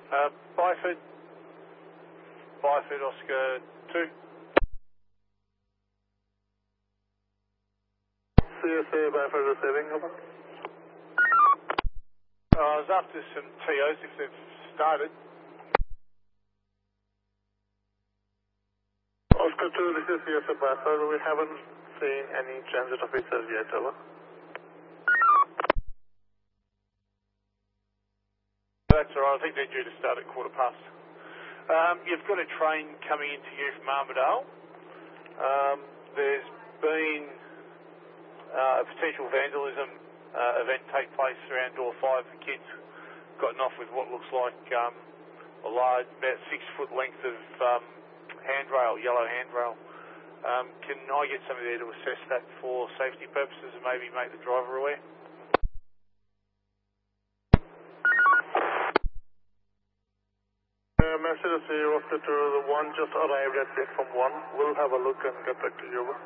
Byford Oscar 2. CSA Byford receiving, over. I was after some TOs if they've started. Oscar 2, this is CSA Byford. We haven't seen any transit officers yet, over. That's alright, I think they're due to start at 15:15. You've got a train coming into you from Armidale. There's been a potential vandalism event take place around door 5 for kids. Gotten off with what looks like a large, about 6 foot length of handrail, yellow handrail. Can I get somebody there to assess that for safety purposes and maybe make the driver aware? Message to you, Oscar 2, the one just arrived at platform 1. We'll have a look and get back to you, over.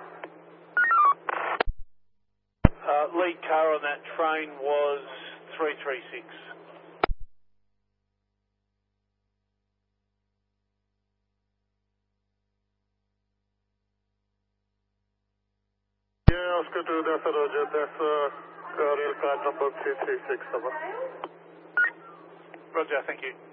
Lead car on that train was 336. Yeah, Oscar 2, that's a Roger. That's rail car number 336, over. Roger, thank you.